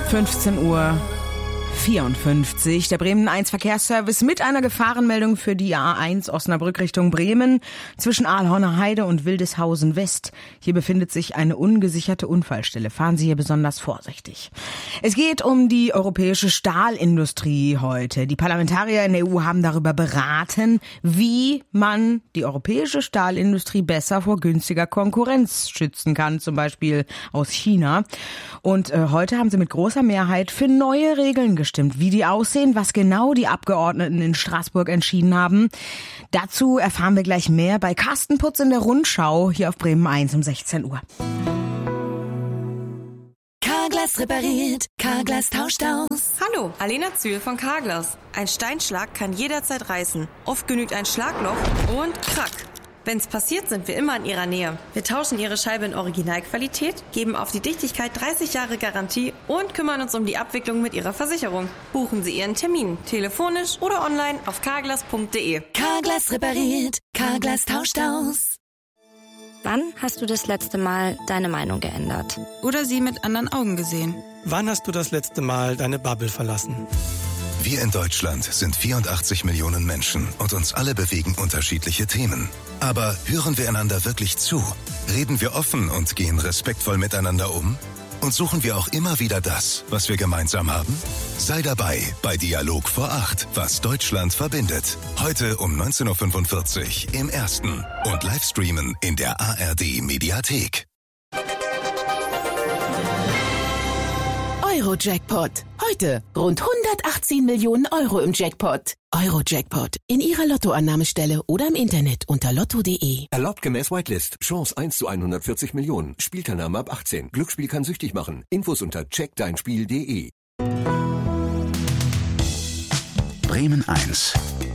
15:54 Uhr. Der Bremen 1 Verkehrsservice mit einer Gefahrenmeldung für die A1 Osnabrück Richtung Bremen zwischen Aalhorner Heide und Wildeshausen West. Hier befindet sich eine ungesicherte Unfallstelle. Fahren Sie hier besonders vorsichtig. Es geht um die europäische Stahlindustrie heute. Die Parlamentarier in der EU haben darüber beraten, wie man die europäische Stahlindustrie besser vor günstiger Konkurrenz schützen kann, zum Beispiel aus China. Und heute haben sie mit großer Mehrheit für neue Regeln gestimmt. Wie die aussehen, was genau die Abgeordneten in Straßburg entschieden haben. Dazu erfahren wir gleich mehr bei Carsten Putz in der Rundschau hier auf Bremen 1 um 16 Uhr. Carglass repariert, Carglass tauscht aus. Hallo, Alena Zühl von Carglass. Ein Steinschlag kann jederzeit reißen. Oft genügt ein Schlagloch und krack. Wenn's passiert, sind wir immer in Ihrer Nähe. Wir tauschen Ihre Scheibe in Originalqualität, geben auf die Dichtigkeit 30 Jahre Garantie und kümmern uns um die Abwicklung mit Ihrer Versicherung. Buchen Sie Ihren Termin, telefonisch oder online auf carglass.de. Carglass repariert, Carglass tauscht aus. Wann hast du das letzte Mal deine Meinung geändert? Oder sie mit anderen Augen gesehen? Wann hast du das letzte Mal deine Bubble verlassen? Wir in Deutschland sind 84 Millionen Menschen und uns alle bewegen unterschiedliche Themen. Aber hören wir einander wirklich zu? Reden wir offen und gehen respektvoll miteinander um? Und suchen wir auch immer wieder das, was wir gemeinsam haben? Sei dabei bei Dialog vor 8, was Deutschland verbindet. Heute um 19:45 Uhr im Ersten und Livestreamen in der ARD Mediathek. Euro-Jackpot. Heute rund 118 Millionen Euro im Jackpot. Euro-Jackpot. In Ihrer Lottoannahmestelle oder im Internet unter lotto.de. Erlaubt gemäß Whitelist. Chance 1 zu 140 Millionen. Spielteilnahme ab 18. Glücksspiel kann süchtig machen. Infos unter checkdeinspiel.de. Bremen 1.